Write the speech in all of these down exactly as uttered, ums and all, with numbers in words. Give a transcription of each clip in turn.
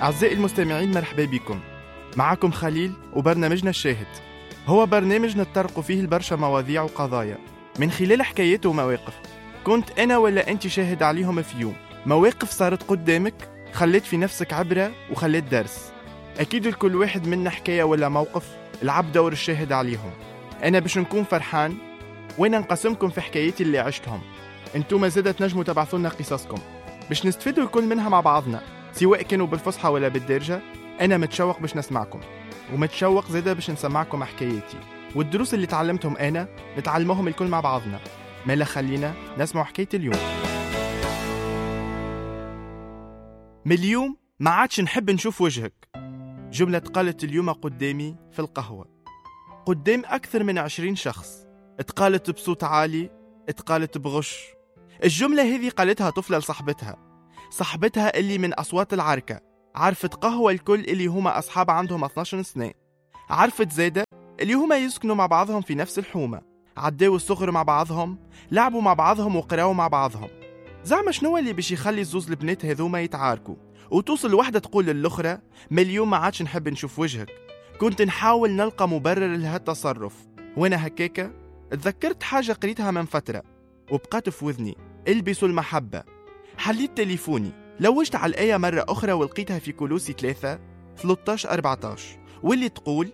أعزائي المستمعين، مرحبا بكم. معكم خليل وبرنامجنا الشاهد. هو برنامج نتطرق فيه البرشا مواضيع وقضايا من خلال حكايات ومواقف كنت أنا ولا أنت شاهد عليهم في يوم. مواقف صارت قدامك خلت في نفسك عبرة وخلت درس. أكيد الكل واحد منا حكاية ولا موقف العب دور الشاهد عليهم. أنا باش نكون فرحان وين نقسمكم في حكاياتي اللي عشتهم. انتم زادة تنجموا تبعثونا قصصكم باش نستفيدوا الكل منها مع بعضنا، سواء كانوا بالفصحى ولا بالدارجة. أنا متشوق باش نسمعكم، ومتشوق زادة باش نسمعكم حكاياتي والدروس اللي تعلمتهم أنا نتعلمهم الكل مع بعضنا. مالا خلينا نسمع حكاية اليوم. من اليوم ما عادش نحب نشوف وجهك. جملة قالت اليوم قدامي في القهوة قدام أكثر من عشرين شخص. اتقالت بصوت عالي، اتقالت بغش. الجملة هذه قالتها طفلة لصاحبتها، صاحبتها اللي من أصوات العركة. عرفت قهوة الكل اللي هما أصحاب عندهم اثناشر سنة. عرفت زادة اللي هما يسكنوا مع بعضهم في نفس الحومة، عداوا الصغر مع بعضهم، لعبوا مع بعضهم وقراوا مع بعضهم. زعما شنو اللي باش يخلي الزوز البنات هذوما يتعاركوا وتوصل واحدة تقول للأخرى من اليوم ما عادش نحب نشوف وجهك؟ كنت نحاول نلقى مبرر لهالتصرف، وانا هكاكا اتذكرت حاجة قريتها من فترة وبقات في وذني. البسوا المحبة. حليت تليفوني، لوجت على الآية مرة أخرى ولقيتها في كولوسي ثلاثة ثلاثة عشر أربعة عشر، واللي تقول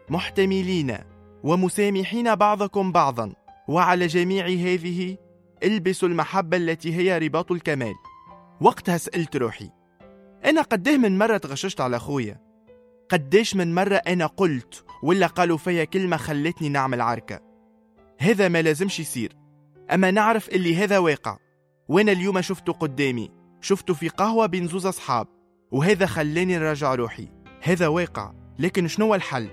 محتملين ومسامحين بعضكم بعضا وعلى جميع هذه البسوا المحبة التي هي رباط الكمال. وقتها سألت روحي، أنا قديه من مرة تغششت على أخويا؟ قديش من مرة أنا قلت ولا قالوا فيا كلمة خلتني نعمل عركة؟ هذا ما لازمش يصير، أما نعرف اللي هذا واقع. وانا اليوم شفته قدامي، شفته في قهوة بين زوز أصحاب، وهذا خلاني نراجع روحي. هذا واقع، لكن شنو الحل؟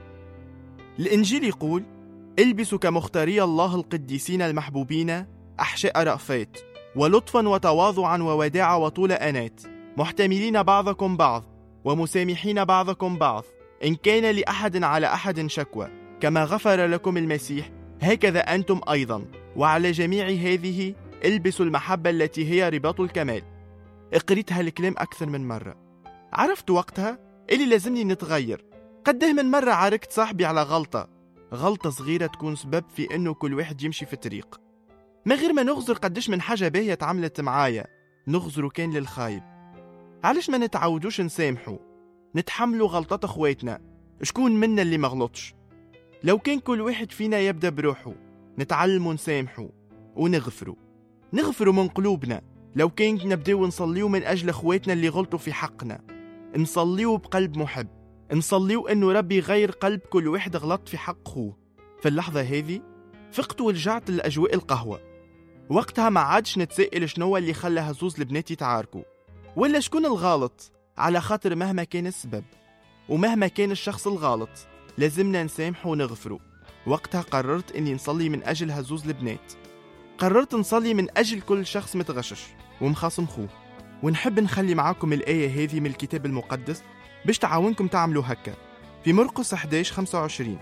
الإنجيل يقول البسوا كمختاري الله القديسين المحبوبين أحشاء رأفات ولطفا وتواضعا ووداعا وطول أنات، محتملين بعضكم بعض ومسامحين بعضكم بعض، إن كان لأحد على أحد شكوى، كما غفر لكم المسيح هكذا أنتم أيضا، وعلى جميع هذه البسوا المحبة التي هي رباط الكمال. قريتها الكلام أكثر من مرة. عرفت وقتها اللي لازمني نتغير. قده من مرة عاركت صاحبي على غلطة غلطة صغيرة تكون سبب في أنه كل واحد يمشي في طريق، ما غير ما نغزر قدش من حاجة باهية تعملت معايا، نغزروا كان للخايب. علاش ما نتعودوش نسامحوا، نتحملوا غلطات أخواتنا؟ شكون منا اللي مغلطش؟ لو كان كل واحد فينا يبدأ بروحه، نتعلموا نسامحوا ونغفروا نغفروا من قلوبنا. لو كان نبدأوا نصليوا من أجل أخواتنا اللي غلطوا في حقنا، نصليوا بقلب محب، نصليوا أنه ربي يغير قلب كل واحد غلط في حق أخوه. في اللحظة هذه فقت ورجعت لأجواء القهوة. وقتها ما عادش نتسائل شنو اللي خلى هزوز البنات يتعاركوا ولا شكون الغالط، على خاطر مهما كان السبب ومهما كان الشخص الغالط لازمنا نسامحوا ونغفروا. وقتها قررت أني نصلي من أجل هزوز البنات، قررت نصلي من أجل كل شخص متغشش ومخاصم خوه. ونحب نخلي معاكم الآية هذه من الكتاب المقدس باش تعاونكم تعملوا هكا. في مرقس إحدى عشر خمسة وعشرين،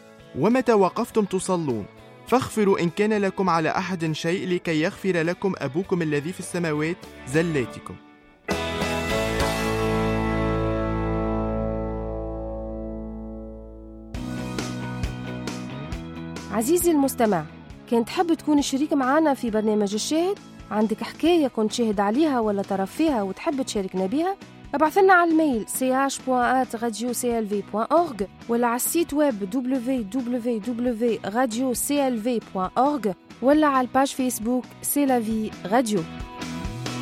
ومتى وقفتم تصلون فاغفروا إن كان لكم على أحد شيء لكي يغفر لكم أبوكم الذي في السماوات زلاتكم. عزيزي المستمع، كنت تحب تكون شريك معنا في برنامج الشاهد؟ عندك حكاية كنت شاهد عليها ولا طرف فيها وتحب تشاركنا بها؟ ابعث لنا على الميل سي اش بوان ات راديو سي ال في بوان اورغ ولا على السيت ويب دبليو دبليو دبليو بوان راديو سي ال في بوان اورغ ولا على الباج فيسبوك سي لا في راديو.